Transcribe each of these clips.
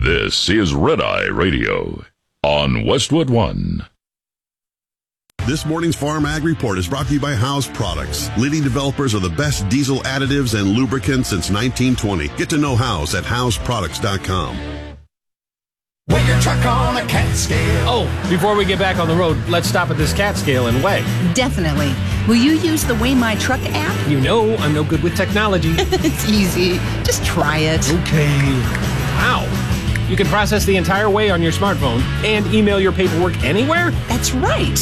This is Red Eye Radio on Westwood One. This morning's Farm Ag Report is brought to you by House Products, leading developers of the best diesel additives and lubricants since 1920. Get to know House at houseproducts.com. Weigh your truck on a cat scale. Oh, before we get back on the road, let's stop at this cat scale and weigh. Definitely. Will you use the Weigh My Truck app? You know I'm no good with technology. It's easy. Just try it. Okay. Wow. You can process the entire weigh on your smartphone and email your paperwork anywhere? That's right.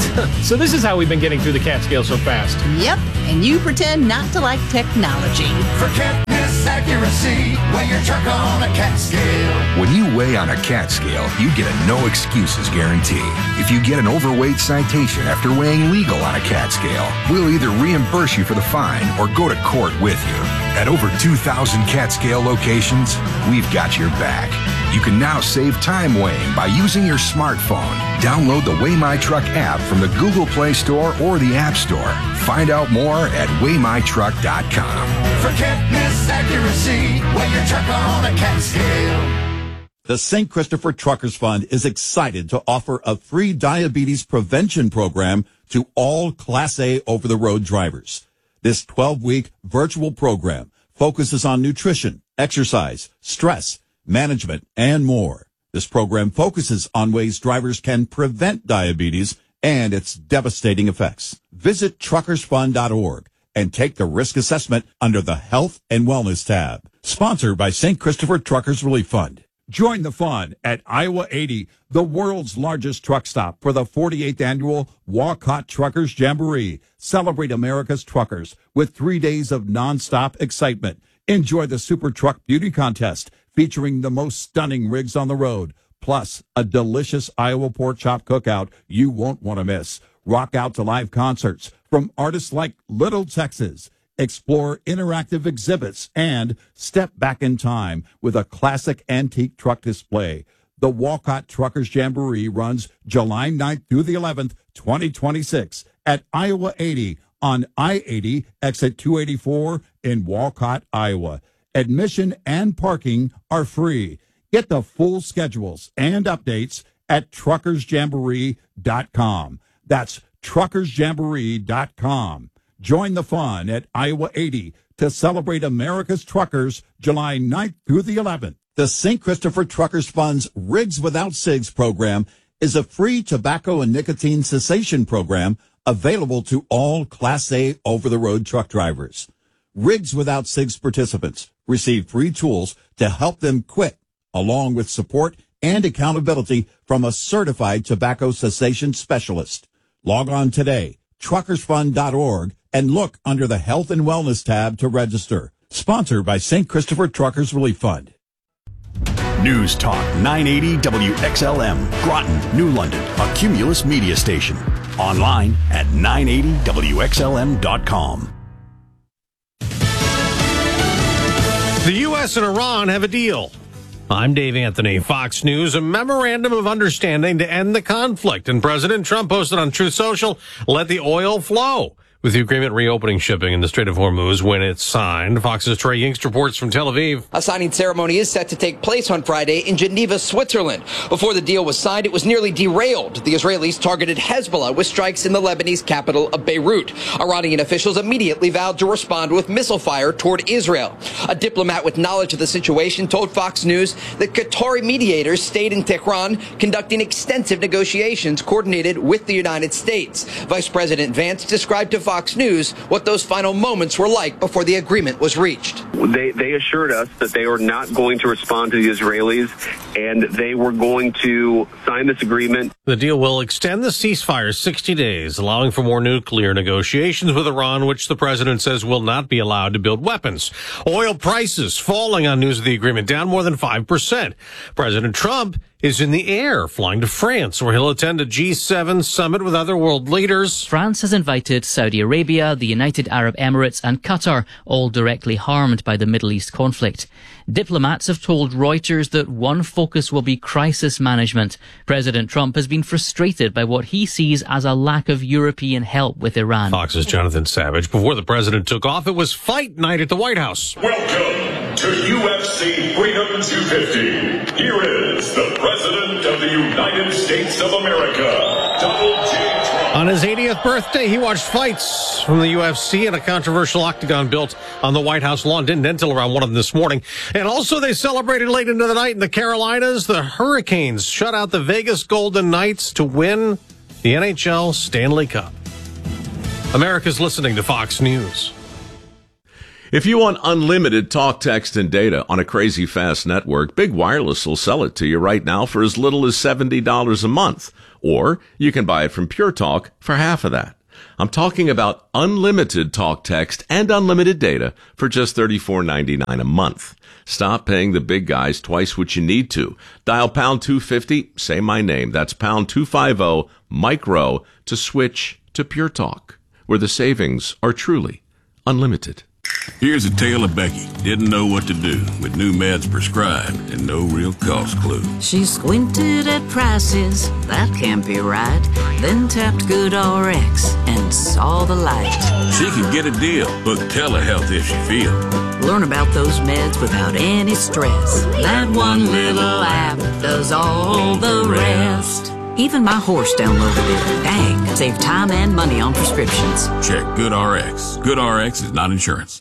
So this is how we've been getting through the cat scale so fast. Yep, and you pretend not to like technology. For catness accuracy, weigh your truck on a cat scale. When you weigh on a cat scale, you get a no excuses guarantee. If you get an overweight citation after weighing legal on a cat scale, we'll either reimburse you for the fine or go to court with you. At over 2,000 cat scale locations, we've got your back. You can now save time weighing by using your smartphone. Download the Weigh My Truck app from the Google Play Store or the App Store. Find out more at weighmytruck.com. For catness accuracy, weigh your truck on a cat scale. The St. Christopher Truckers Fund is excited to offer a free diabetes prevention program to all Class A over-the-road drivers. This 12-week virtual program focuses on nutrition, exercise, stress, management, and more. This program focuses on ways drivers can prevent diabetes and its devastating effects. Visit truckersfund.org and take the risk assessment under the Health and Wellness tab. Sponsored by St. Christopher Truckers Relief Fund. Join the fun at Iowa 80, the world's largest truck stop, for the 48th annual Walcott Truckers Jamboree. Celebrate America's truckers with 3 days of nonstop excitement. Enjoy the Super Truck Beauty Contest, featuring the most stunning rigs on the road, plus a delicious Iowa pork chop cookout you won't want to miss. Rock out to live concerts from artists like Little Texas. Explore interactive exhibits and step back in time with a classic antique truck display. The Walcott Truckers Jamboree runs July 9th through the 11th, 2026 at Iowa 80 on I-80 exit 284 in Walcott, Iowa. Admission and parking are free. Get the full schedules and updates at truckersjamboree.com. That's truckersjamboree.com. Join the fun at Iowa 80 to celebrate America's truckers July 9th through the 11th. The St. Christopher Truckers Fund's Rigs Without Cigs program is a free tobacco and nicotine cessation program available to all Class A over-the-road truck drivers. Rigs Without Cigs participants receive free tools to help them quit, along with support and accountability from a certified tobacco cessation specialist. Log on today, truckersfund.org, and look under the Health and Wellness tab to register. Sponsored by St. Christopher Truckers Relief Fund. News Talk 980 WXLM, Groton, New London, a Cumulus media station. Online at 980WXLM.com. The U.S. and Iran have a deal. I'm Dave Anthony, Fox News. A memorandum of understanding to end the conflict. And President Trump posted on Truth Social, let the oil flow. With the agreement reopening shipping in the Strait of Hormuz when it's signed. Fox's Trey Yingst reports from Tel Aviv. A signing ceremony is set to take place on Friday in Geneva, Switzerland. Before the deal was signed, it was nearly derailed. The Israelis targeted Hezbollah with strikes in the Lebanese capital of Beirut. Iranian officials immediately vowed to respond with missile fire toward Israel. A diplomat with knowledge of the situation told Fox News that Qatari mediators stayed in Tehran conducting extensive negotiations coordinated with the United States. Vice President Vance described to Fox News what those final moments were like before the agreement was reached. They assured us that they were not going to respond to the Israelis and they were going to sign this agreement. The deal will extend the ceasefire 60 days, allowing for more nuclear negotiations with Iran, which the president says will not be allowed to build weapons. Oil prices falling on news of the agreement, down more than 5%. President Trump is in the air, flying to France, where he'll attend a G7 summit with other world leaders. France has invited Saudi Arabia, the United Arab Emirates and Qatar, all directly harmed by the Middle East conflict. Diplomats have told Reuters that one focus will be crisis management. President Trump has been frustrated by what he sees as a lack of European help with Iran. Fox's Jonathan Savage. Before the president took off, it was fight night at the White House. Welcome to UFC Freedom 250. Here United States of America, Donald J. Trump. On his 80th birthday, he watched fights from the UFC in a controversial octagon built on the White House lawn. Didn't end till around 1 this morning. And also they celebrated late into the night in the Carolinas. The Hurricanes shut out the Vegas Golden Knights to win the NHL Stanley Cup. America's listening to Fox News. If you want unlimited talk, text, and data on a crazy fast network, Big Wireless will sell it to you right now for as little as $70 a month. Or you can buy it from Pure Talk for half of that. I'm talking about unlimited talk, text, and unlimited data for just $34.99 a month. Stop paying the big guys twice what you need to. Dial pound 250, say my name. That's pound 250 micro to switch to Pure Talk, where the savings are truly unlimited. Here's a tale of Becky. Didn't know what to do with new meds prescribed and no real cost clue. She squinted at prices, that can't be right. Then tapped GoodRx and saw the light. She can get a deal, book telehealth if she feels. Learn about those meds without any stress. That one little app does all the rest. Even my horse downloaded it. Dang, save time and money on prescriptions. Check GoodRx. GoodRx is not insurance.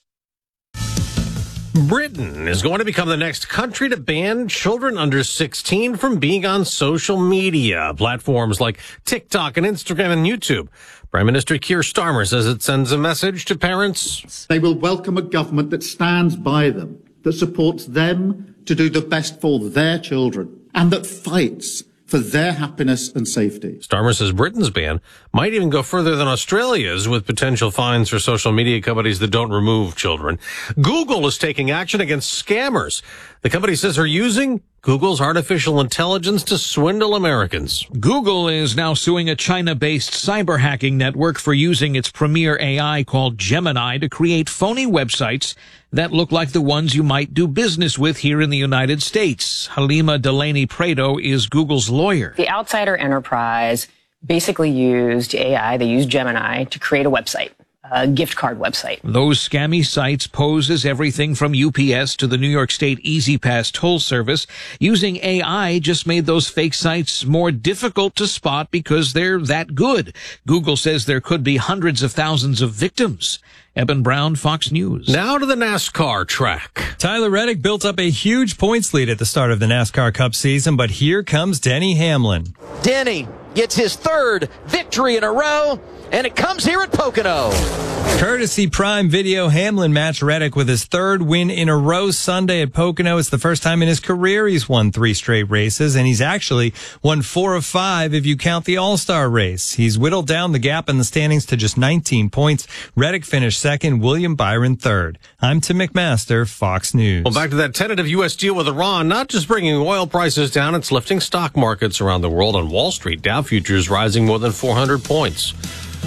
Britain is going to become the next country to ban children under 16 from being on social media platforms like TikTok and Instagram and YouTube. Prime Minister Keir Starmer says it sends a message to parents. They will welcome a government that stands by them, that supports them to do the best for their children, and that fights for their happiness and safety. Starmer says Britain's ban might even go further than Australia's, with potential fines for social media companies that don't remove children. Google is taking action against scammers. The company says they're using Google's artificial intelligence to swindle Americans. Google is now suing a China-based cyber hacking network for using its premier AI called Gemini to create phony websites that look like the ones you might do business with here in the United States. Halima Delaney Prado is Google's lawyer. The Outsider Enterprise basically used AI, they used Gemini to create a website. A gift card website. Those scammy sites pose as everything from UPS to the New York State Easy Pass toll service. Using AI just made those fake sites more difficult to spot because they're that good. Google says there could be hundreds of thousands of victims. Eben Brown, Fox News. Now to the NASCAR track. Tyler Reddick built up a huge points lead at the start of the NASCAR Cup season, but here comes Denny Hamlin. Denny gets his third victory in a row, and it comes here at Pocono. Courtesy Prime Video, Hamlin matched Reddick with his third win in a row Sunday at Pocono. It's the first time in his career he's won 3 straight races, and he's actually won 4 of 5 if you count the All-Star race. He's whittled down the gap in the standings to just 19 points. Reddick finished second, William Byron third. I'm Tim McMaster, Fox News. Well, back to that tentative U.S. deal with Iran, not just bringing oil prices down, it's lifting stock markets around the world. On Wall Street, Dow futures rising more than 400 points.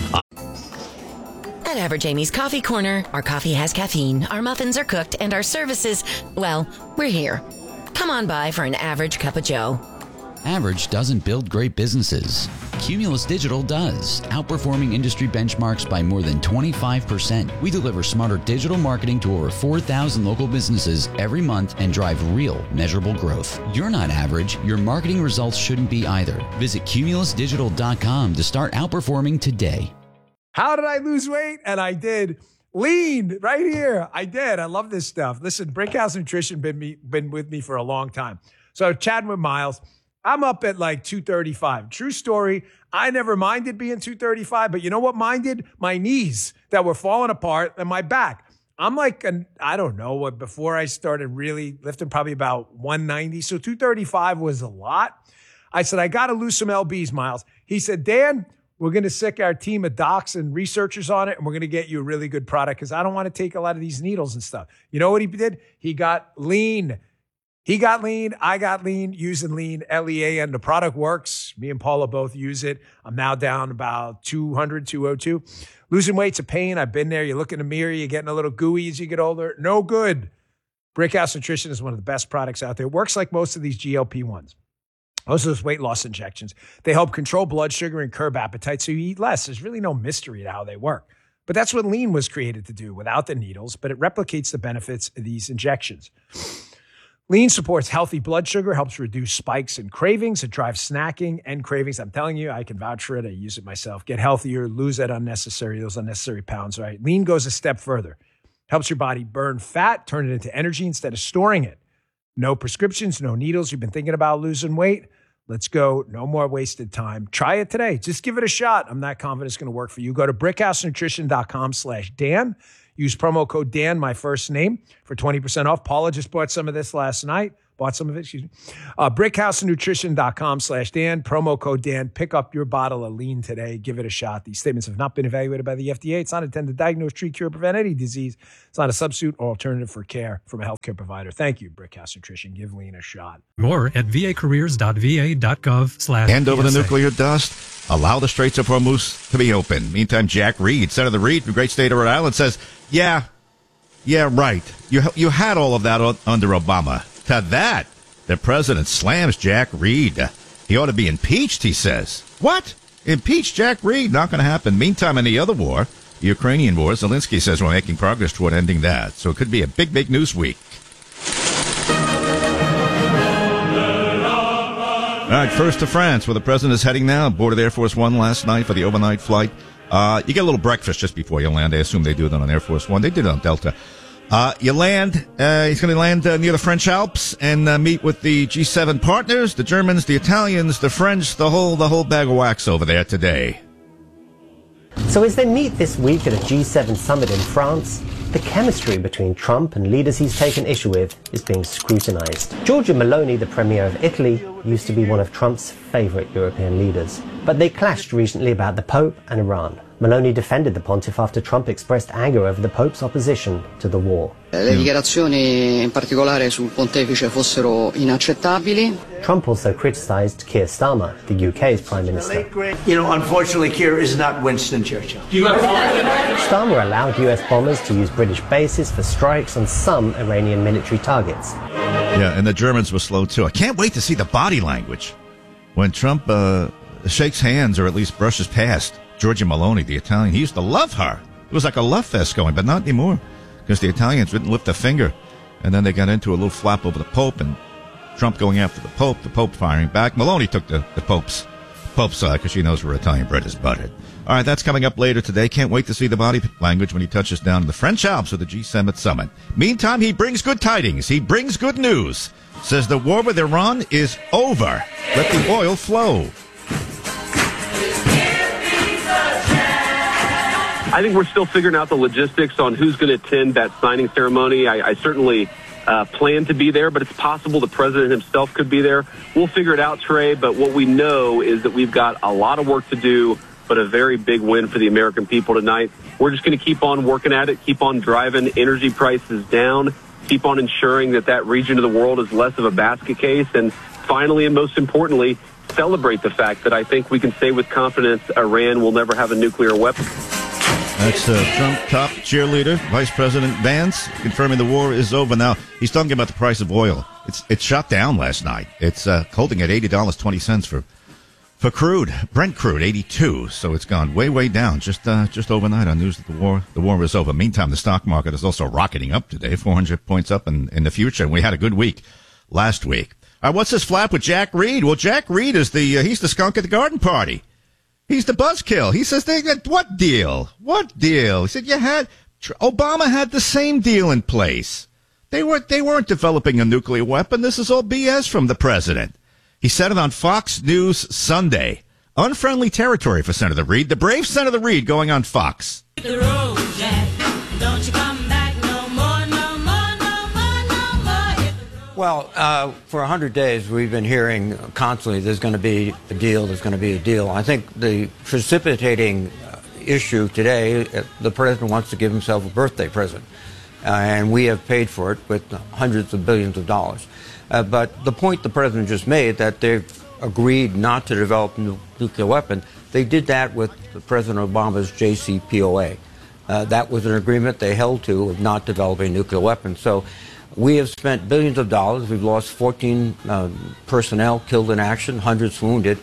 At Average Amy's Coffee Corner, our coffee has caffeine, our muffins are cooked, and our services, well, we're here. Come on by for an average cup of joe. Average doesn't build great businesses. Cumulus Digital does, outperforming industry benchmarks by more than 25%. We deliver smarter digital marketing to over 4,000 local businesses every month and drive real, measurable growth. You're not average. Your marketing results shouldn't be either. Visit cumulusdigital.com to start outperforming today. How did I lose weight? And I did. Lean right here. I did. I love this stuff. Listen, Brickhouse Nutrition been with me for a long time. So chatting with Miles, I'm up at like 235. True story. I never minded being 235, but you know what minded? My knees that were falling apart and my back. I'm like, I don't know what, before I started really lifting, probably about 190. So 235 was a lot. I said, I got to lose some LBs, Miles. He said, Dan, we're going to sick our team of docs and researchers on it, and we're going to get you a really good product because I don't want to take a lot of these needles and stuff. You know what he did? He got lean. He got lean. I got lean using lean, LEAN. The product works. Me and Paula both use it. I'm now down about 200, 202. Losing weight's a pain. I've been there. You look in the mirror, you're getting a little gooey as you get older. No good. Brickhouse Nutrition is one of the best products out there. It works like most of these GLP-1s. Most of those weight loss injections, they help control blood sugar and curb appetite so you eat less. There's really no mystery to how they work. But that's what lean was created to do without the needles, but it replicates the benefits of these injections. Lean supports healthy blood sugar, helps reduce spikes and cravings. It drives snacking and cravings. I'm telling you, I can vouch for it. I use it myself. Get healthier, lose those unnecessary pounds, right? Lean goes a step further. Helps your body burn fat, turn it into energy instead of storing it. No prescriptions, no needles. You've been thinking about losing weight? Let's go. No more wasted time. Try it today. Just give it a shot. I'm not confident it's going to work for you. Go to brickhousenutrition.com/Dan. Use promo code Dan, my first name, for 20% off. Paula just bought some of this last night. brickhousenutrition.com/Dan, promo code Dan. Pick up your bottle of Lean today. Give it a shot. These statements have not been evaluated by the FDA. It's not intended to diagnose, treat, cure, prevent any disease. It's not a substitute or alternative for care from a healthcare provider. Thank you, Brickhouse Nutrition. Give Lean a shot. More at vacareers.va.gov/. Hand over the nuclear dust. Allow the Straits of Hormuz to be open. Meantime, Jack Reed, Senator Reed from the great state of Rhode Island, says, yeah, right. You had all of that under Obama. To that, the president slams Jack Reed. He ought to be impeached, he says. What? Impeach Jack Reed? Not going to happen. Meantime, in the other war, the Ukrainian war, Zelensky says we're making progress toward ending that. So it could be a big, big news week. All right, first to France, where the president is heading now. Boarded Air Force One last night for the overnight flight. You get a little breakfast just before you land. I assume they do that on Air Force One. They did it on Delta. You land, he's going to land near the French Alps and meet with the G7 partners, the Germans, the Italians, the French, the whole bag of wax over there today. So as they meet this week at a G7 summit in France, the chemistry between Trump and leaders he's taken issue with is being scrutinized. Giorgia Meloni, the Premier of Italy, used to be one of Trump's favorite European leaders. But they clashed recently about the Pope and Iran. Meloni defended the pontiff after Trump expressed anger over the Pope's opposition to the war. Le dichiarazioni in particolare sul pontefice fossero inaccettabili. Trump also criticized Keir Starmer, the UK's Prime Minister. You know, unfortunately, Keir is not Winston Churchill. Starmer allowed US bombers to use British bases for strikes on some Iranian military targets. Yeah, and the Germans were slow, too. I can't wait to see the body language when Trump shakes hands or at least brushes past Giorgia Meloni, the Italian. He used to love her. It was like a love fest going, but not anymore because the Italians didn't lift a finger. And then they got into a little flap over the Pope and Trump going after the Pope firing back. Meloni took the Pope's side because she knows where Italian bread is buttered. All right, that's coming up later today. Can't wait to see the body language when he touches down in the French Alps at the G7 summit. Meantime, he brings good tidings. He brings good news. Says the war with Iran is over. Let the oil flow. I think we're still figuring out the logistics on who's going to attend that signing ceremony. I certainly plan to be there, but it's possible the president himself could be there. We'll figure it out, Trey, but what we know is that we've got a lot of work to do, but a very big win for the American people tonight. We're just going to keep on working at it, keep on driving energy prices down, keep on ensuring that that region of the world is less of a basket case, and finally and most importantly, celebrate the fact that I think we can say with confidence Iran will never have a nuclear weapon. That's Trump top cheerleader, Vice President Vance, confirming the war is over. Now, he's talking about the price of oil. It shot down last night. It's holding at $80.20 for crude, Brent crude, 82. So it's gone way down just overnight on news that the war is over. Meantime, the stock market is also rocketing up today, 400 points up in the future. And we had a good week last week. All right, what's this flap with Jack Reed? Well, Jack Reed is he's the skunk at the garden party. He's the buzzkill. He says, what deal? What deal? He said, Obama had the same deal in place. They weren't developing a nuclear weapon. This is all BS from the president. He said it on Fox News Sunday. Unfriendly territory for Senator Reed. The brave Senator Reed going on Fox. Hit the road, Jack. Don't you come back no more, no more, no more, no more. Well, for 100 days, we've been hearing constantly there's going to be a deal, there's going to be a deal. I think the precipitating issue today, the president wants to give himself a birthday present. And we have paid for it with hundreds of billions of dollars. But the point the president just made, that they've agreed not to develop a nuclear weapon, they did that with President Obama's JCPOA. That was an agreement they held to of not developing a nuclear weapon. So we have spent billions of dollars. We've lost 14 personnel killed in action, hundreds wounded,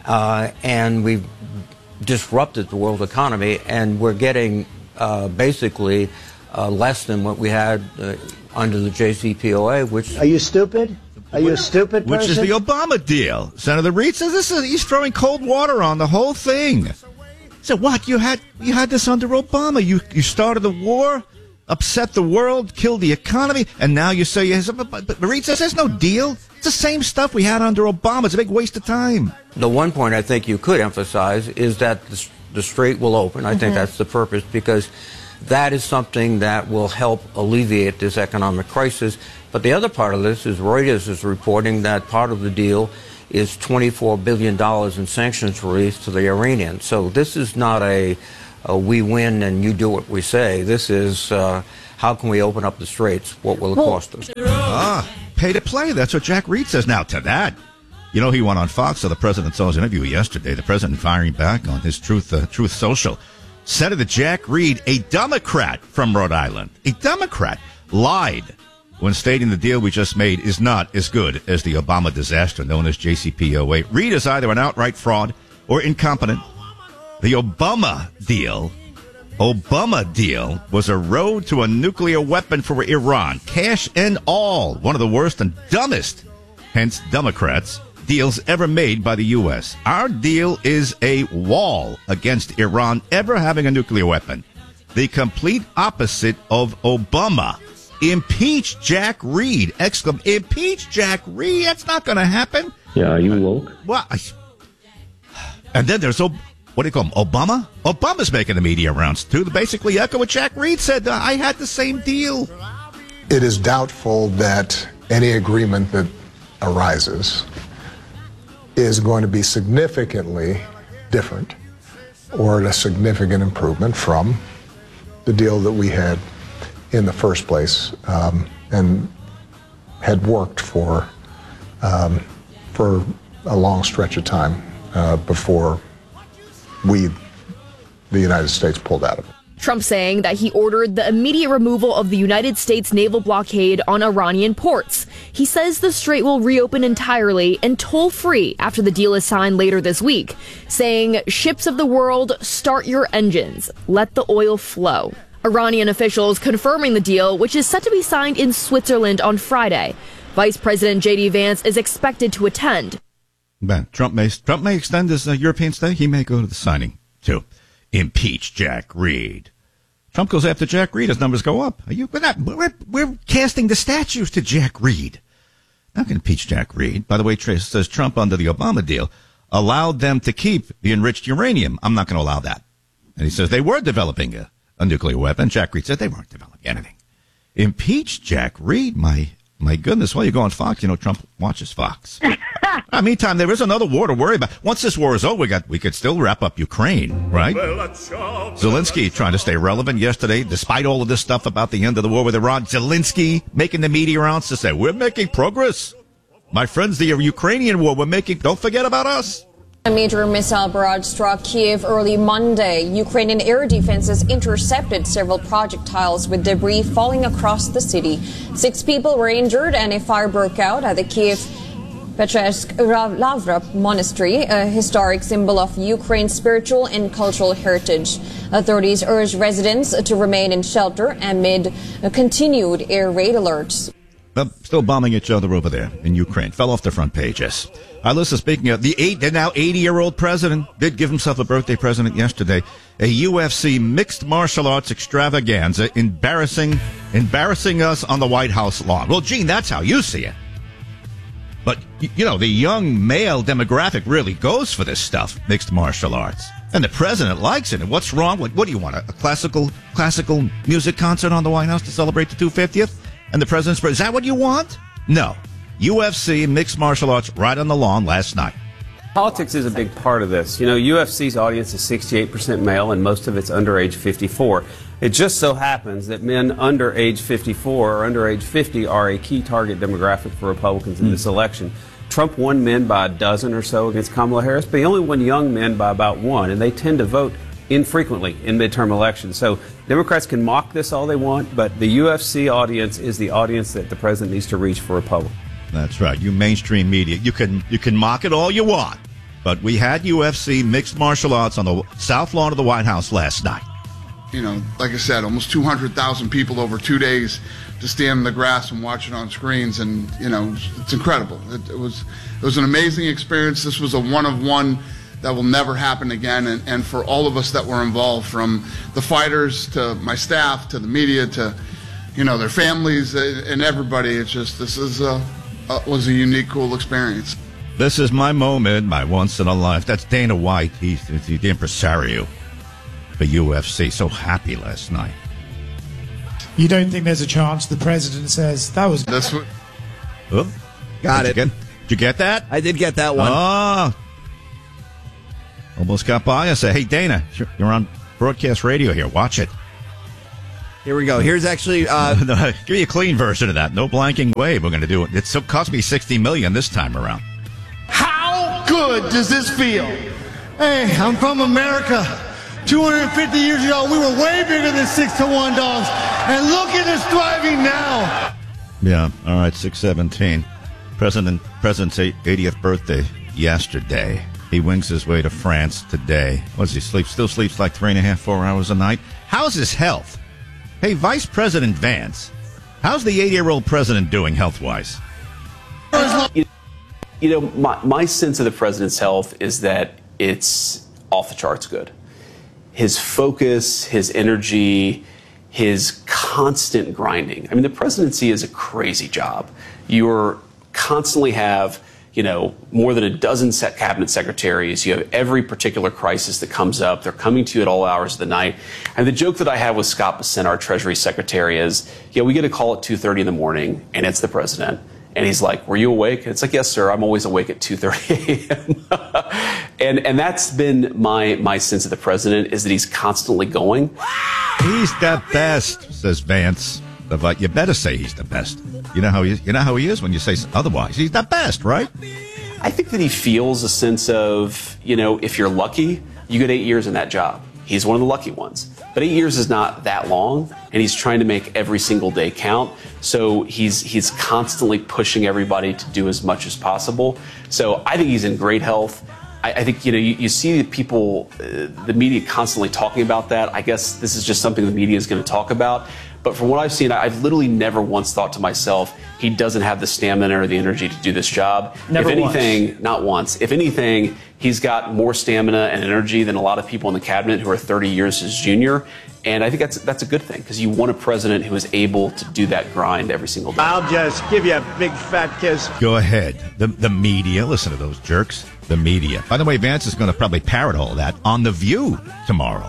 and we've disrupted the world economy, and we're getting basically less than what we had under the JCPOA, which... Are you stupid? Are you a stupid person? Which is the Obama deal. Senator Reid says he's throwing cold water on the whole thing. So what? You had this under Obama. You started the war, upset the world, killed the economy, and now you say but Reid says there's no deal. It's the same stuff we had under Obama. It's a big waste of time. The one point I think you could emphasize is that the strait will open. I think that's the purpose, because that is something that will help alleviate this economic crisis. But the other part of this is Reuters is reporting that part of the deal is $24 billion in sanctions relief to the Iranians. So this is not a we win and you do what we say. This is how can we open up the straits? What will it cost us? Pay to play. That's what Jack Reid says. Now to that, he went on Fox, so the president saw his interview yesterday. The president firing back on his Truth Social. Senator Jack Reid, a Democrat from Rhode Island, lied when stating the deal we just made is not as good as the Obama disaster known as JCPOA. Reid is either an outright fraud or incompetent. The Obama deal was a road to a nuclear weapon for Iran, cash and all. One of the worst and dumbest, hence Democrats, deals ever made by the U.S. Our deal is a wall against Iran ever having a nuclear weapon. The complete opposite of Obama. Impeach Jack Reid! Impeach Jack Reid! That's not going to happen. Yeah, are you woke? Well, and then there's what do you call him? Obama? Obama's making the media rounds too. Basically echo what Jack Reid said. I had the same deal. It is doubtful that any agreement that arises is going to be significantly different or a significant improvement from the deal that we had in the first place, and had worked for a long stretch of time before the United States pulled out of it. Trump saying that he ordered the immediate removal of the United States naval blockade on Iranian ports. He says the strait will reopen entirely and toll-free after the deal is signed later this week, saying, "Ships of the world, start your engines. Let the oil flow." Iranian officials confirming the deal, which is set to be signed in Switzerland on Friday. Vice President J.D. Vance is expected to attend. Ben, Trump may extend his European stay. He may go to the signing, too. Impeach Jack Reid. Trump goes after Jack Reid. His numbers go up. We're casting the statues to Jack Reid. Not going to impeach Jack Reid. By the way, Trace says Trump, under the Obama deal, allowed them to keep the enriched uranium. I'm not going to allow that. And he says they were developing a nuclear weapon. Jack Reid said they weren't developing anything. Impeach Jack Reid. My goodness. Well, you go on Fox. Trump watches Fox. Meantime, there is another war to worry about. Once this war is over, we could still wrap up Ukraine, right? Zelensky trying to stay relevant yesterday, despite all of this stuff about the end of the war with Iran. Zelensky making the media rounds to say, we're making progress. My friends, the Ukrainian war, don't forget about us. A major missile barrage struck Kiev early Monday. Ukrainian air defenses intercepted several projectiles with debris falling across the city. 6 people were injured and a fire broke out at the Kiev Petresk Lavra Monastery, a historic symbol of Ukraine's spiritual and cultural heritage. Authorities urged residents to remain in shelter amid continued air raid alerts. Still bombing each other over there in Ukraine. Fell off the front pages. Listen, speaking of the now 80-year-old president, did give himself a birthday present yesterday. A UFC mixed martial arts extravaganza embarrassing us on the White House lawn. Well, Gene, that's how you see it. But, the young male demographic really goes for this stuff, mixed martial arts. And the president likes it. And what's wrong? What do you want, a classical music concert on the White House to celebrate the 250th? And the president's, is that what you want? No. UFC mixed martial arts right on the lawn last night. Politics is a big part of this. UFC's audience is 68% male, and most of it's under age 54. It just so happens that men under age 54 or under age 50 are a key target demographic for Republicans in this election. Trump won men by a dozen or so against Kamala Harris, but he only won young men by about 1, and they tend to vote infrequently in midterm elections. So Democrats can mock this all they want, but the UFC audience is the audience that the president needs to reach for Republicans. That's right. You mainstream media, you can mock it all you want, but we had UFC mixed martial arts on the south lawn of the White House last night. like I said, almost 200,000 people over 2 days to stand in the grass and watch it on screens, and it's incredible. It was an amazing experience. This was a one-of-one that will never happen again, and for all of us that were involved, from the fighters to my staff to the media to their families and everybody, this was a unique, cool experience. This is my moment, my once in a life. That's Dana White. He's the impresario for UFC. So happy last night. You don't think there's a chance the president says that was... That's what... Oh, got it. Did you get that? I did get that one. Oh. Almost got by. I said, hey, Dana, you're on broadcast radio here. Watch it. Here we go. Here's actually... give you a clean version of that. No blanking wave. We're going to do it. It still cost me $60 million this time around. How good does this feel? Hey, I'm from America. 250 years ago, we were way bigger than 6-to-1 dogs. And look at us thriving now. Yeah, all right, 6/17. President's 80th birthday yesterday. He wings his way to France today. What does he sleep? Still sleeps like 3.5, 4 hours a night. How's his health? Hey, Vice President Vance, how's the 80-year-old president doing health-wise? My sense of the president's health is that it's off the charts good. His focus, his energy, his constant grinding. I mean, the presidency is a crazy job. You constantly have, more than a dozen cabinet secretaries. You have every particular crisis that comes up. They're coming to you at all hours of the night. And the joke that I have with Scott Bessent, our Treasury Secretary, is, we get a call at 2:30 in the morning, and it's the president. And he's like, were you awake? And it's like, yes, sir, I'm always awake at 2:30 a.m. and that's been my sense of the president, is that he's constantly going. He's the best, says Vance. You better say he's the best. You know how he is when you say otherwise. He's the best, right? I think that he feels a sense of, if you're lucky, you get 8 years in that job. He's one of the lucky ones. But 8 years is not that long, and he's trying to make every single day count. So he's constantly pushing everybody to do as much as possible. So I think he's in great health. I think, you see the people, the media constantly talking about that. I guess this is just something the media is going to talk about. But from what I've seen, I've literally never once thought to myself, he doesn't have the stamina or the energy to do this job. Never if anything, not once. If anything, he's got more stamina and energy than a lot of people in the cabinet who are 30 years his junior. And I think that's a good thing, because you want a president who is able to do that grind every single day. I'll just give you a big fat kiss. Go ahead. The media, listen to those jerks. The media. By the way, Vance is going to probably parrot all that on The View tomorrow.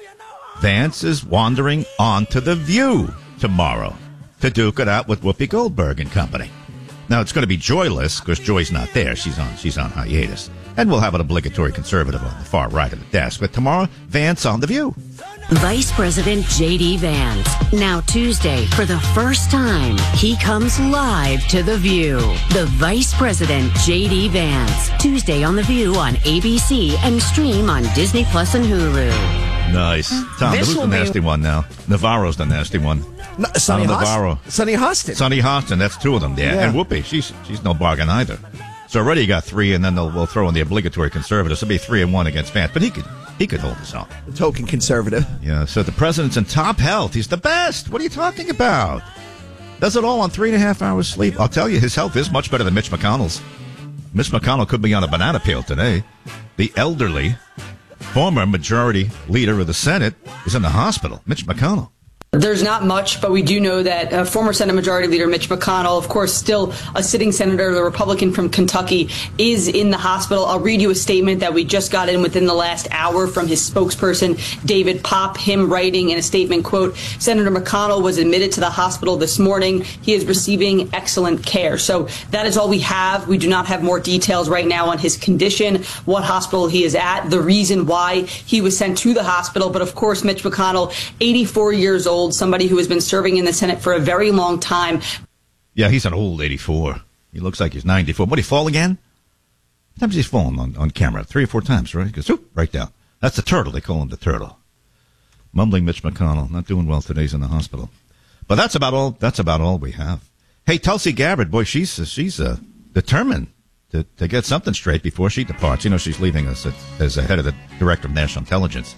Vance is wandering onto The View tomorrow to duke it out with Whoopi Goldberg and company. Now, it's going to be joyless because Joy's not there. She's on hiatus. And we'll have an obligatory conservative on the far right of the desk. But tomorrow, Vance on The View. Vice President J.D. Vance. Now Tuesday, for the first time, he comes live to The View. The Vice President J.D. Vance. Tuesday on The View on ABC and stream on Disney Plus and Hulu. Nice. Tom, who's the nasty one now? Navarro's the nasty one. Sonny Navarro. Sonny Hostin. Sonny Hostin, that's two of them there. Yeah. And Whoopi, she's no bargain either. So already you got three, and then we'll throw in the obligatory conservatives. It'll be 3-1 against Vance, but he could hold his own. The token conservative. Yeah, so the president's in top health. He's the best. What are you talking about? Does it all on 3.5 hours sleep. I'll tell you, his health is much better than Mitch McConnell's. Mitch McConnell could be on a banana peel today. The elderly former majority leader of the Senate is in the hospital. Mitch McConnell. There's not much, but we do know that former Senate Majority Leader Mitch McConnell, of course, still a sitting senator, the Republican from Kentucky, is in the hospital. I'll read you a statement that we just got in within the last hour from his spokesperson, David Popp, him writing in a statement, quote, Senator McConnell was admitted to the hospital this morning. He is receiving excellent care. So that is all we have. We do not have more details right now on his condition, what hospital he is at, the reason why he was sent to the hospital. But of course, Mitch McConnell, 84 years old, somebody who has been serving in the Senate for a very long time. Yeah, he's an old 84. He looks like he's 94. What, did he fall again? How many times he's fallen on camera? 3 or 4 times, right? He goes, whoop, right down. That's the turtle. They call him the turtle. Mumbling Mitch McConnell. Not doing well today. He's in the hospital. But that's about all we have. Hey, Tulsi Gabbard, boy, she's determined to get something straight before she departs. You know, she's leaving us as the head of the Director of National Intelligence.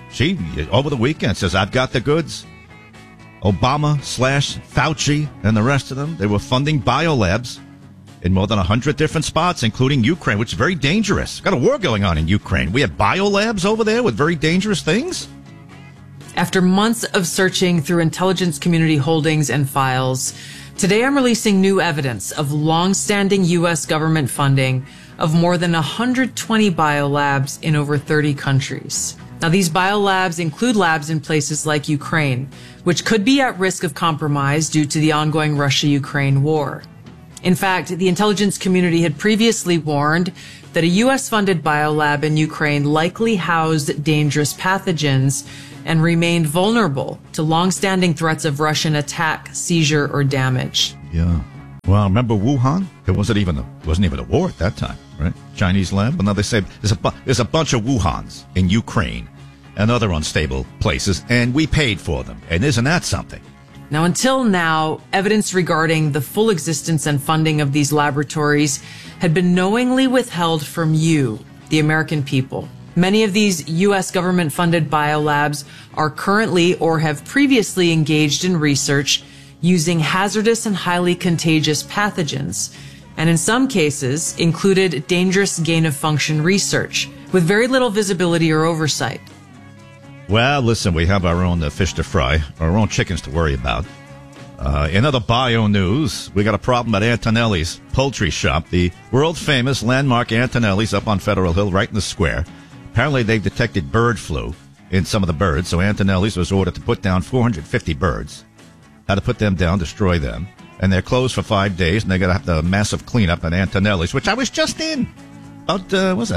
She, over the weekend, says, I've got the goods. Obama/Fauci and the rest of them, they were funding biolabs in more than 100 different spots, including Ukraine, which is very dangerous. Got a war going on in Ukraine. We have biolabs over there with very dangerous things. After months of searching through intelligence community holdings and files, today I'm releasing new evidence of long-standing U.S. government funding of more than 120 biolabs in over 30 countries. Now, these biolabs include labs in places like Ukraine, which could be at risk of compromise due to the ongoing Russia-Ukraine war. In fact, the intelligence community had previously warned that a U.S.-funded biolab in Ukraine likely housed dangerous pathogens and remained vulnerable to long-standing threats of Russian attack, seizure, or damage. Yeah. Well, remember Wuhan? It wasn't even a war at that time, right? Chinese lab. But now they say there's a bunch of Wuhans in Ukraine and other unstable places, and we paid for them. And isn't that something? Now, until now, evidence regarding the full existence and funding of these laboratories had been knowingly withheld from you, the American people. Many of these U.S. government-funded biolabs are currently or have previously engaged in research using hazardous and highly contagious pathogens, and in some cases included dangerous gain-of-function research with very little visibility or oversight. Well, listen, we have our own fish to fry, our own chickens to worry about. In other bio news, we got a problem at Antonelli's Poultry Shop, the world-famous landmark Antonelli's up on Federal Hill, right in the square. Apparently, they've detected bird flu in some of the birds, so Antonelli's was ordered to put down 450 birds. Had to put them down, destroy them. And they're closed for 5 days, and they're going to have the massive cleanup at Antonelli's, which I was just in about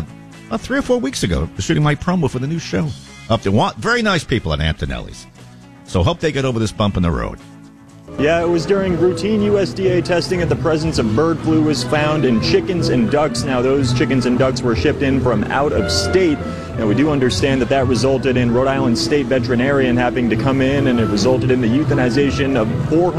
3 or 4 weeks ago, shooting my promo for the new show. Up to very nice people at Antonelli's. So hope they get over this bump in the road. Yeah, it was during routine USDA testing that the presence of bird flu was found in chickens and ducks. Now, those chickens and ducks were shipped in from out of state. And we do understand that resulted in Rhode Island State Veterinarian having to come in, and it resulted in the euthanization of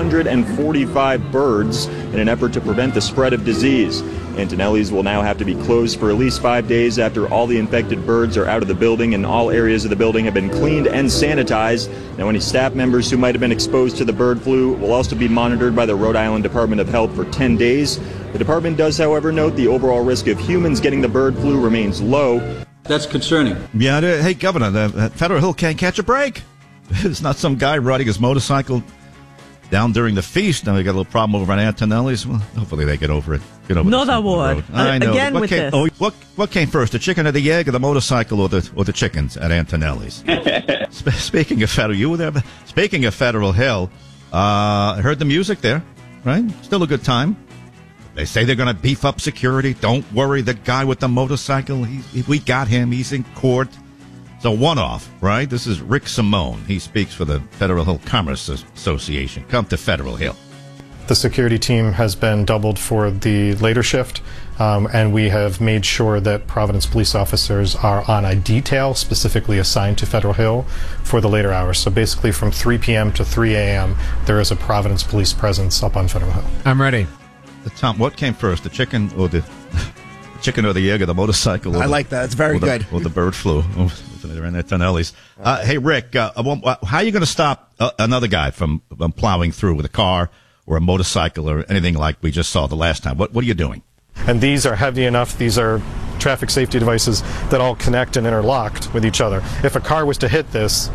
445 birds in an effort to prevent the spread of disease. Antonelli's will now have to be closed for at least 5 days after all the infected birds are out of the building and all areas of the building have been cleaned and sanitized. Now, any staff members who might have been exposed to the bird flu will also be monitored by the Rhode Island Department of Health for 10 days. The department does, however, note the overall risk of humans getting the bird flu remains low. That's concerning. Yeah, hey, Governor, Federal Hill can't catch a break. It's not some guy riding his motorcycle down during the feast. Now we got a little problem over at Antonelli's. Well, hopefully they get over it. No, that would. I know. Again with this. What came first, the chicken or the egg, or the motorcycle, or the chickens at Antonelli's? Speaking of Federal, you were there. Speaking of Federal Hill, I heard the music there, right? Still a good time. They say they're going to beef up security. Don't worry, the guy with the motorcycle, we got him. He's in court. It's a one-off, right? This is Rick Simone. He speaks for the Federal Hill Commerce Association. Come to Federal Hill. The security team has been doubled for the later shift, and we have made sure that Providence police officers are on a detail specifically assigned to Federal Hill for the later hours. So basically from 3 p.m. to 3 a.m., there is a Providence police presence up on Federal Hill. I'm ready. Tom, what came first, the chicken or the egg or the motorcycle? I like that. It's very good. Or the bird flu. They're in Antonelli's. Hey, Rick, how are you going to stop another guy from plowing through with a car or a motorcycle or anything like we just saw the last time? What are you doing? And these are heavy enough. These are traffic safety devices that all connect and interlocked with each other. If a car was to hit this,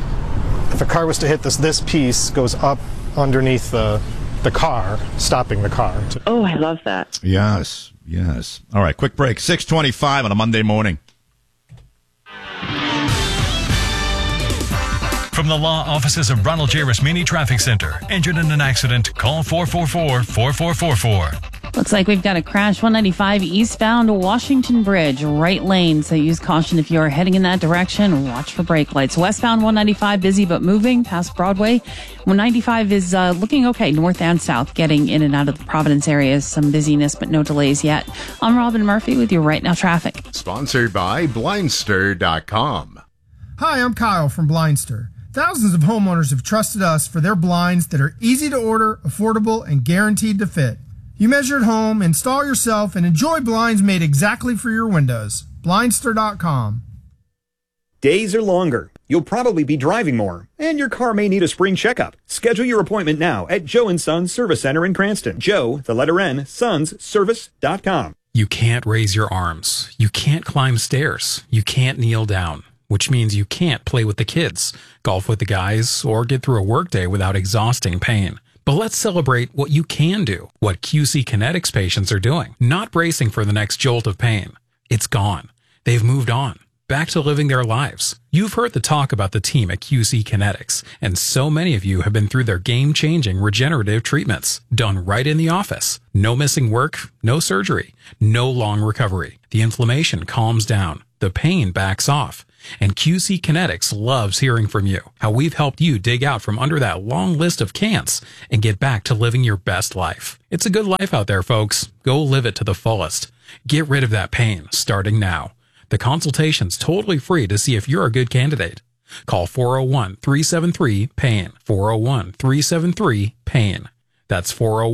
this piece goes up underneath the car, stopping the car. Oh, I love that. Yes. All right, quick break. 6:25 on a Monday morning. From the law offices of Ronald J. Rasmini Traffic Center. Injured in an accident? Call 444-4444. Looks like we've got a crash 195 eastbound Washington Bridge, right lane. So use caution if you're heading in that direction. Watch for brake lights. Westbound 195 busy but moving past Broadway. 195 is looking okay, north and south, getting in and out of the Providence area. Some busyness, but no delays yet. I'm Robin Murphy with your Right Now Traffic. Sponsored by Blindster.com. Hi, I'm Kyle from Blindster. Thousands of homeowners have trusted us for their blinds that are easy to order, affordable, and guaranteed to fit. You measure at home, install yourself, and enjoy blinds made exactly for your windows. Blindster.com. Days are longer, You'll probably be driving more, and your car may need a spring checkup. Schedule your appointment now at Joe & Sons Service Center in Cranston. Joe, the letter N, sonsservice.com. You can't raise your arms. You can't climb stairs. You can't kneel down, which means you can't play with the kids, golf with the guys, or get through a workday without exhausting pain. But let's celebrate what you can do, what QC Kinetics patients are doing, not bracing for the next jolt of pain. It's gone. They've moved on, back to living their lives. You've heard the talk about the team at QC Kinetics, and so many of you have been through their game-changing regenerative treatments, done right in the office. No missing work, no surgery, no long recovery. The inflammation calms down, the pain backs off. And QC Kinetics loves hearing from you, how we've helped you dig out from under that long list of can'ts and get back to living your best life. It's a good life out there, folks. Go live it to the fullest. Get rid of that pain, starting now. The consultation's totally free to see if you're a good candidate. Call 401-373-PAIN. 401-373-PAIN. That's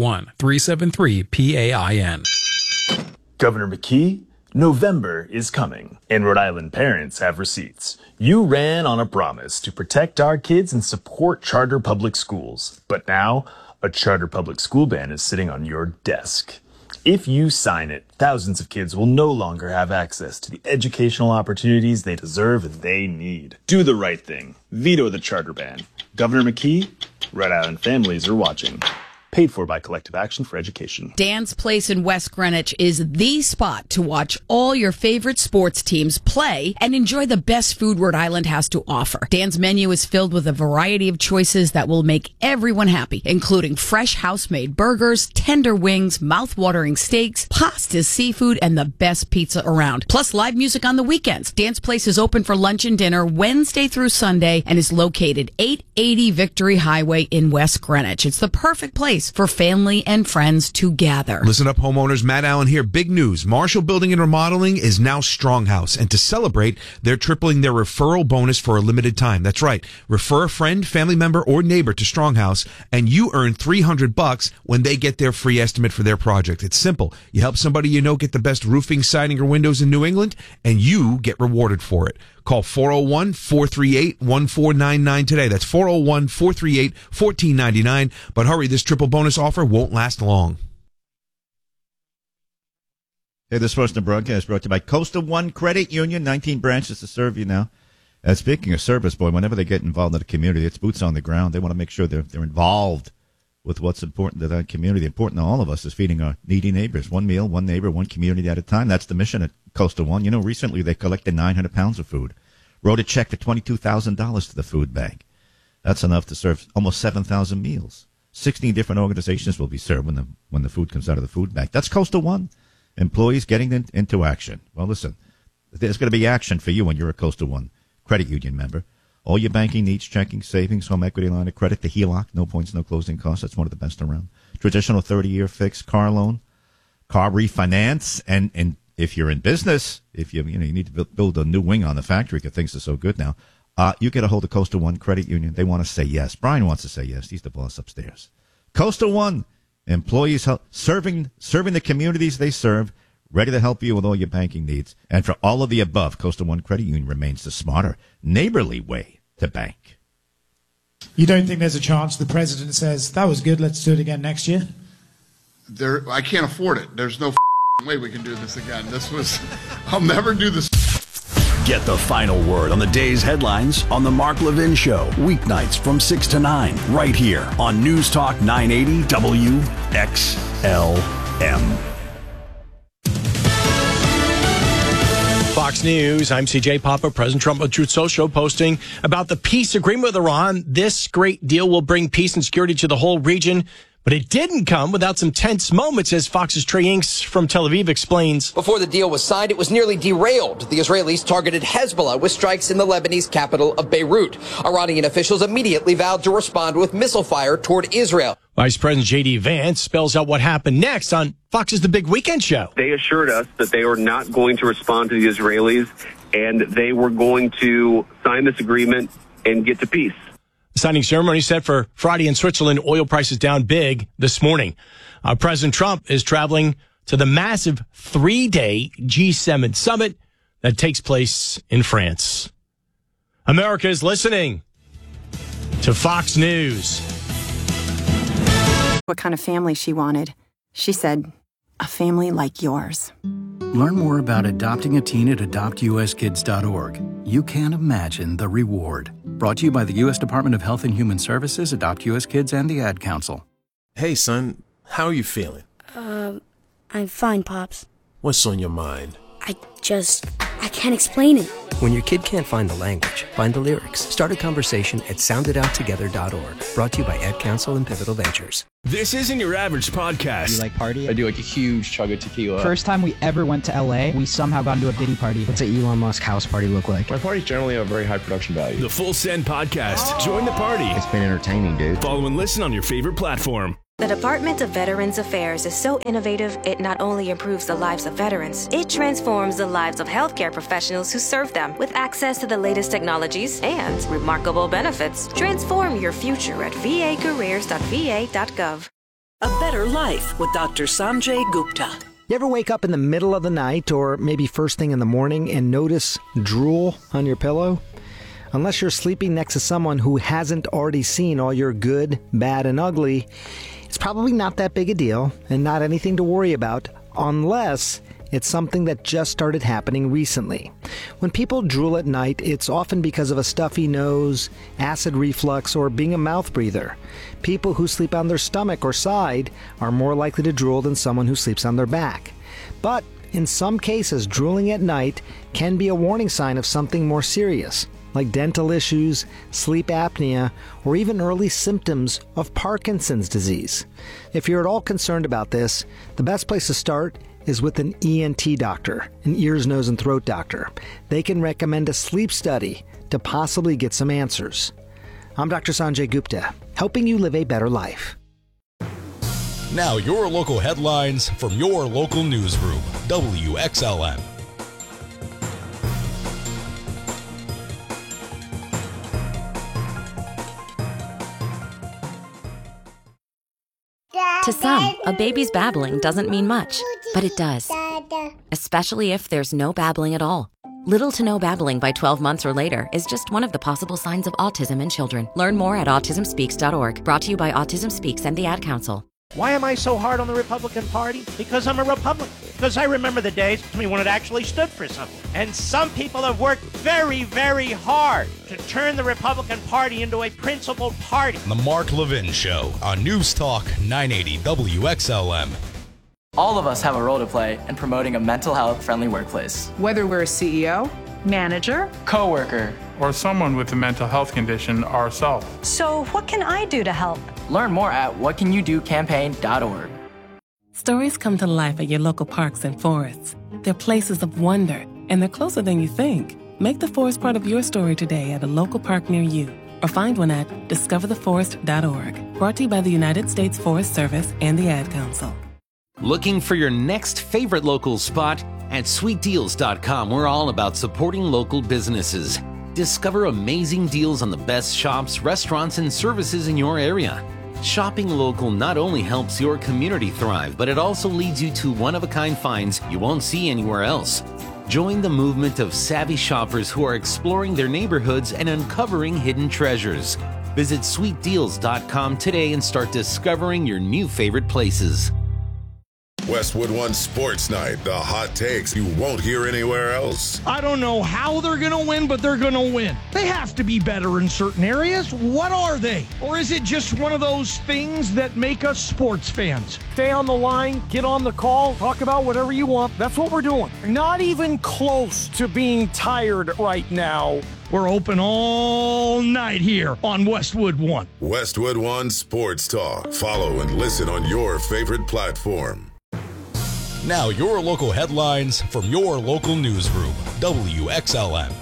401-373-PAIN. Governor McKee, November is coming, and Rhode Island parents have receipts. You ran on a promise to protect our kids and support charter public schools. But now, a charter public school ban is sitting on your desk. If you sign it, thousands of kids will no longer have access to the educational opportunities they deserve and they need. Do the right thing. Veto the charter ban. Governor McKee, Rhode Island families are watching. Paid for by Collective Action for Education. Dan's Place in West Greenwich is the spot to watch all your favorite sports teams play and enjoy the best food Rhode Island has to offer. Dan's menu is filled with a variety of choices that will make everyone happy, including fresh house-made burgers, tender wings, mouth-watering steaks, pastas, seafood, and the best pizza around. Plus live music on the weekends. Dan's Place is open for lunch and dinner Wednesday through Sunday and is located 880 Victory Highway in West Greenwich. It's the perfect place for family and friends to gather. Listen up, homeowners. Matt Allen here. Big news. Marshall Building and Remodeling is now Stronghouse. And to celebrate, they're tripling their referral bonus for a limited time. That's right. Refer a friend, family member, or neighbor to Stronghouse, and you earn $300 when they get their free estimate for their project. It's simple. You help somebody you know get the best roofing, siding, or windows in New England, and you get rewarded for it. Call 401-438-1499 today. That's 401-438-1499. But hurry, this triple bonus offer won't last long. Hey, this portion of the broadcast brought to you by Coastal One Credit Union. 19 branches to serve you now. Speaking of service, boy, whenever they get involved in the community, it's boots on the ground. They want to make sure they're involved with what's important to that community. Important to all of us is feeding our needy neighbors. One meal, one neighbor, one community at a time. That's the mission at Coastal One. You know, recently they collected 900 pounds of food, wrote a check for $22,000 to the food bank. That's enough to serve almost 7,000 meals. 16 different organizations will be served when the food comes out of the food bank. That's Coastal One. Employees getting into action. Well, listen, there's going to be action for you when you're a Coastal One credit union member. All your banking needs, checking, savings, home equity line of credit, the HELOC, no points, no closing costs. That's one of the best around. Traditional 30-year fixed car loan, car refinance, and if you're in business, if you need to build a new wing on the factory because things are so good now, you get a hold of Coastal One Credit Union. They want to say yes. Brian wants to say yes. He's the boss upstairs. Coastal One, employees serving the communities they serve, ready to help you with all your banking needs. And for all of the above, Coastal One Credit Union remains the smarter, neighborly way to bank. You don't think there's a chance the president says, that was good, let's do it again next year? I can't afford it. There's no way we can do this again. I'll never do this. Get the final word on the day's headlines on The Mark Levin Show, weeknights from 6 to 9, right here on News Talk 980 WXLM. Fox News, I'm CJ Papa. President Trump on Truth Social posting about the peace agreement with Iran. This great deal will bring peace and security to the whole region. But it didn't come without some tense moments, as Fox's Trey Inks from Tel Aviv explains. Before the deal was signed, it was nearly derailed. The Israelis targeted Hezbollah with strikes in the Lebanese capital of Beirut. Iranian officials immediately vowed to respond with missile fire toward Israel. Vice President J.D. Vance spells out what happened next on Fox's The Big Weekend Show. They assured us that they were not going to respond to the Israelis, and they were going to sign this agreement and get to peace. The signing ceremony set for Friday in Switzerland. Oil prices down big this morning. President Trump is traveling to the massive 3-day G7 summit that takes place in France. America is listening to Fox News. What kind of family she wanted. She said, a family like yours. Learn more about adopting a teen at adoptuskids.org. You can't imagine the reward. Brought to you by the U.S. Department of Health and Human Services, Adopt U.S. Kids, and the Ad Council. Hey, son. How are you feeling? I'm fine, Pops. What's on your mind? I can't explain it. When your kid can't find the language, find the lyrics. Start a conversation at sounditouttogether.org. Brought to you by Ad Council and Pivotal Ventures. This isn't your average podcast. You like party? I do like a huge chug of tequila. First time we ever went to LA, we somehow got into a Diddy party. What's an Elon Musk house party look like? My parties generally have very high production value. The Full Send Podcast. Join the party. It's been entertaining, dude. Follow and listen on your favorite platform. The Department of Veterans Affairs is so innovative, it not only improves the lives of veterans, it transforms the lives of healthcare professionals who serve them. With access to the latest technologies and remarkable benefits, transform your future at vacareers.va.gov. A better life with Dr. Sanjay Gupta. You ever wake up in the middle of the night or maybe first thing in the morning and notice drool on your pillow? Unless you're sleeping next to someone who hasn't already seen all your good, bad, and ugly, it's probably not that big a deal and not anything to worry about unless it's something that just started happening recently. When people drool at night, it's often because of a stuffy nose, acid reflux, or being a mouth breather. People who sleep on their stomach or side are more likely to drool than someone who sleeps on their back. But in some cases, drooling at night can be a warning sign of something more serious, like dental issues, sleep apnea, or even early symptoms of Parkinson's disease. If you're at all concerned about this, the best place to start is with an ENT doctor, an ears, nose, and throat doctor. They can recommend a sleep study to possibly get some answers. I'm Dr. Sanjay Gupta, helping you live a better life. Now your local headlines from your local newsroom, WXLM. To some, a baby's babbling doesn't mean much, but it does. Especially if there's no babbling at all. Little to no babbling by 12 months or later is just one of the possible signs of autism in children. Learn more at autismspeaks.org. Brought to you by Autism Speaks and the Ad Council. Why am I so hard on the Republican Party? Because I'm a Republican. Because I remember the days when it actually stood for something. And some people have worked very, very hard to turn the Republican Party into a principled party. The Mark Levin Show on News Talk 980 WXLM. All of us have a role to play in promoting a mental health friendly workplace. Whether we're a CEO, manager, coworker, or someone with a mental health condition ourselves. So what can I do to help? Learn more at whatcanyoudocampaign.org. Stories come to life at your local parks and forests. They're places of wonder, and they're closer than you think. Make the forest part of your story today at a local park near you, or find one at discovertheforest.org. Brought to you by the United States Forest Service and the Ad Council. Looking for your next favorite local spot? At sweetdeals.com, we're all about supporting local businesses. Discover amazing deals on the best shops, restaurants, and services in your area. Shopping local not only helps your community thrive, but it also leads you to one-of-a-kind finds you won't see anywhere else. Join the movement of savvy shoppers who are exploring their neighborhoods and uncovering hidden treasures. Visit sweetdeals.com today and start discovering your new favorite places. Westwood One Sports Night, the hot takes you won't hear anywhere else. I don't know how they're going to win, but they're going to win. They have to be better in certain areas. What are they? Or is it just one of those things that make us sports fans? Stay on the line, get on the call, talk about whatever you want. That's what we're doing. Not even close to being tired right now. We're open all night here on Westwood One. Westwood One Sports Talk. Follow and listen on your favorite platform. Now your local headlines from your local newsroom, WXLM.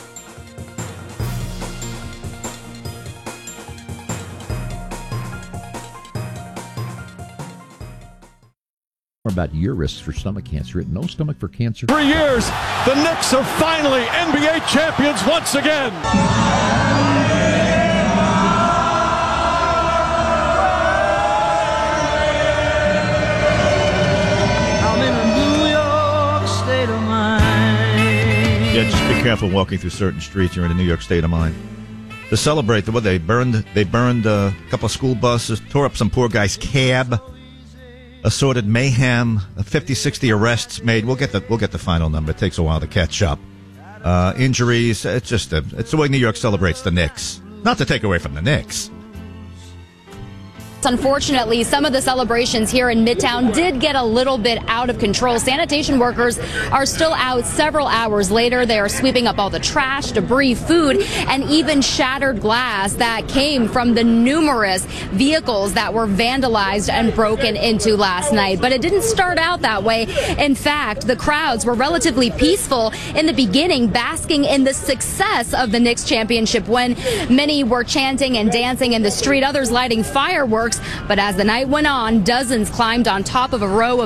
More about your risks for stomach cancer at No Stomach for Cancer. 3 years, the Knicks are finally NBA champions once again. Again, just be careful walking through certain streets. You're in a New York state of mind. To celebrate, they burned a couple of school buses, tore up some poor guy's cab, assorted mayhem, 50, 60 arrests made. We'll get the final number. It takes a while to catch up. Injuries. It's the way New York celebrates the Knicks. Not to take away from the Knicks. Unfortunately, some of the celebrations here in Midtown did get a little bit out of control. Sanitation workers are still out several hours later. They are sweeping up all the trash, debris, food, and even shattered glass that came from the numerous vehicles that were vandalized and broken into last night. But it didn't start out that way. In fact, the crowds were relatively peaceful in the beginning, basking in the success of the Knicks championship when many were chanting and dancing in the street, others lighting fireworks. But as the night went on, dozens climbed on top of a row of